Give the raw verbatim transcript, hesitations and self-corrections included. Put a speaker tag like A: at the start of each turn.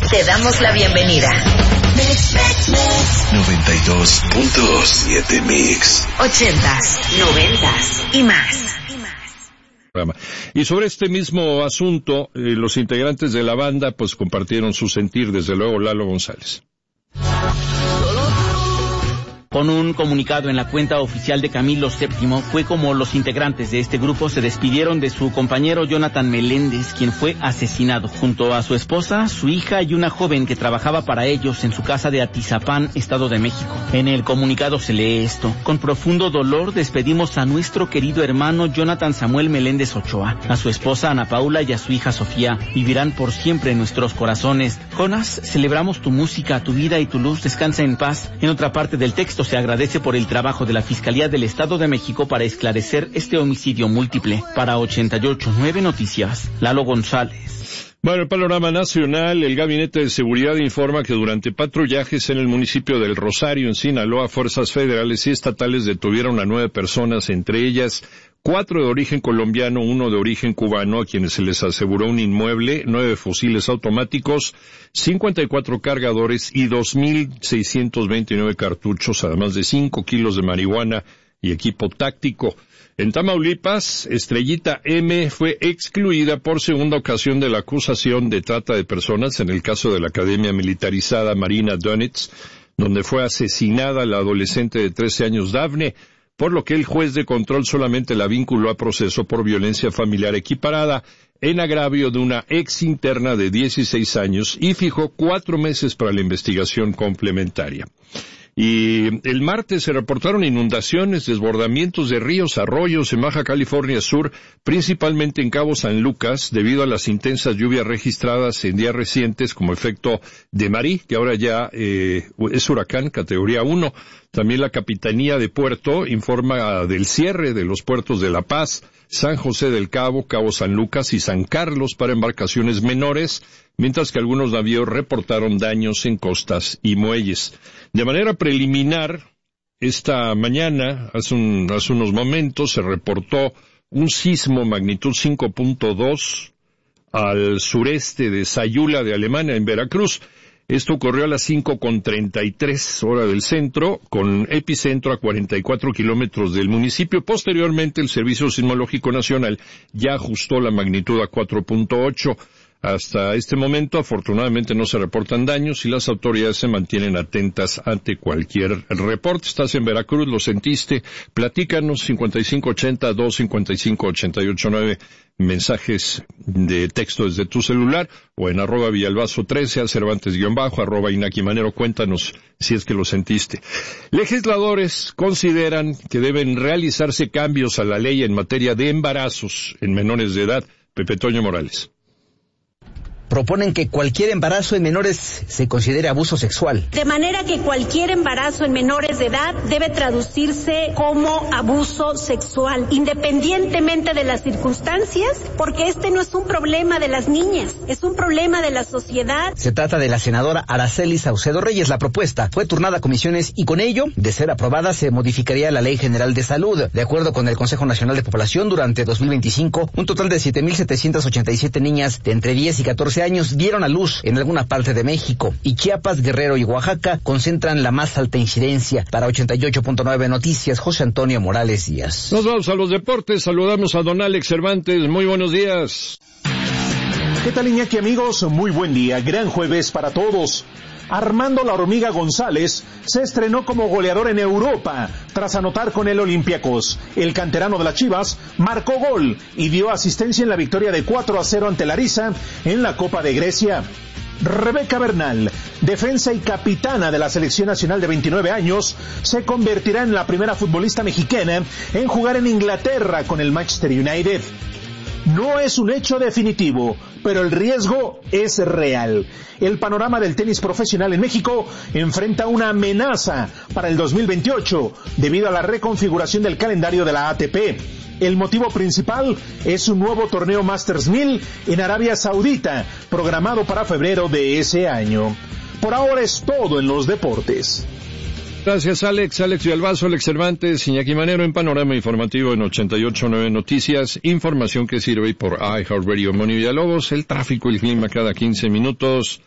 A: Te damos la bienvenida.
B: noventa y dos punto siete Mix.
A: Ochentas, noventas y más.
C: Y sobre este mismo asunto, eh, los integrantes de la banda pues compartieron su sentir, desde luego Lalo González.
D: Con un comunicado en la cuenta oficial de Camilo séptimo, fue como los integrantes de este grupo se despidieron de su compañero Jonathan Meléndez, quien fue asesinado, junto a su esposa, su hija y una joven que trabajaba para ellos en su casa de Atizapán, Estado de México. En el comunicado se lee esto: con profundo dolor despedimos a nuestro querido hermano Jonathan Samuel Meléndez Ochoa, a su esposa Ana Paula y a su hija Sofía. Vivirán por siempre en nuestros corazones. Jonas, celebramos tu música, tu vida y tu luz, descansa en paz. En otra parte del texto se agradece por el trabajo de la Fiscalía del Estado de México para esclarecer este homicidio múltiple. Para ochenta y ocho punto nueve Noticias, Lalo González.
C: Bueno, el panorama nacional, el Gabinete de Seguridad informa que durante patrullajes en el municipio del Rosario, en Sinaloa, fuerzas federales y estatales detuvieron a nueve personas, entre ellas cuatro de origen colombiano, uno de origen cubano, a quienes se les aseguró un inmueble, nueve fusiles automáticos, cincuenta y cuatro cargadores y dos mil seiscientos veintinueve cartuchos, además de cinco kilos de marihuana y equipo táctico. En Tamaulipas, Estrellita M fue excluida por segunda ocasión de la acusación de trata de personas en el caso de la Academia Militarizada Marina Donetsk, donde fue asesinada la adolescente de trece años Dafne, por lo que el juez de control solamente la vinculó a proceso por violencia familiar equiparada en agravio de una ex interna de dieciséis años y fijó cuatro meses para la investigación complementaria. Y el martes se reportaron inundaciones, desbordamientos de ríos, arroyos en Baja California Sur, principalmente en Cabo San Lucas, debido a las intensas lluvias registradas en días recientes como efecto de Marí, que ahora ya eh, es huracán categoría uno. También la Capitanía de Puerto informa del cierre de los puertos de La Paz, San José del Cabo, Cabo San Lucas y San Carlos para embarcaciones menores, mientras que algunos navíos reportaron daños en costas y muelles. De manera preliminar, esta mañana, hace, un, hace unos momentos, se reportó un sismo magnitud cinco punto dos al sureste de Sayula de Alemania, en Veracruz. Esto ocurrió a las cinco con treinta y tres hora del centro, con epicentro a cuarenta y cuatro kilómetros del municipio. Posteriormente, el Servicio Sismológico Nacional ya ajustó la magnitud a cuatro punto ocho. Hasta este momento, afortunadamente, no se reportan daños y las autoridades se mantienen atentas ante cualquier reporte. Estás en Veracruz, lo sentiste, platícanos, cincuenta y cinco ochenta, dos cincuenta y cinco ochenta y ocho nueve, mensajes de texto desde tu celular, o en arroba Villalbazo trece, a Cervantes guión bajo, arroba Inaki Manero, cuéntanos si es que lo sentiste. Legisladores consideran que deben realizarse cambios a la ley en materia de embarazos en menores de edad. Pepe Toño Morales.
E: Proponen que cualquier embarazo en menores se considere abuso sexual.
F: De manera que cualquier embarazo en menores de edad debe traducirse como abuso sexual, independientemente de las circunstancias, porque este no es un problema de las niñas, es un problema de la sociedad.
E: Se trata de la senadora Araceli Saucedo Reyes. La propuesta fue turnada a comisiones y con ello, de ser aprobada, se modificaría la Ley General de Salud. De acuerdo con el Consejo Nacional de Población, durante dos mil veinticinco, un total de siete mil setecientas ochenta y siete niñas de entre diez y catorce años dieron a luz en alguna parte de México, y Chiapas, Guerrero y Oaxaca concentran la más alta incidencia. Para ochenta y ocho punto nueve Noticias, José Antonio Morales Díaz.
C: Nos vamos a los deportes, saludamos a don Alex Cervantes, muy buenos días.
G: ¿Qué tal, Iñaki, amigos? Muy buen día, gran jueves para todos. Armando La Hormiga González se estrenó como goleador en Europa tras anotar con el Olympiacos. El canterano de las Chivas marcó gol y dio asistencia en la victoria de cuatro a cero ante Larissa en la Copa de Grecia. Rebeca Bernal, defensa y capitana de la selección nacional de veintinueve años, se convertirá en la primera futbolista mexicana en jugar en Inglaterra con el Manchester United. No es un hecho definitivo, pero el riesgo es real. El panorama del tenis profesional en México enfrenta una amenaza para el dos mil veintiocho debido a la reconfiguración del calendario de la A T P. El motivo principal es un nuevo torneo Masters mil en Arabia Saudita, programado para febrero de ese año. Por ahora es todo en los deportes.
C: Gracias, Alex. Alex Villalbazo, Alex Cervantes, Iñaki Manero en Panorama Informativo en ochenta y ocho punto nueve Noticias. Información que sirve por iHeartRadio. Moni Villalobos, el tráfico y el clima cada quince minutos.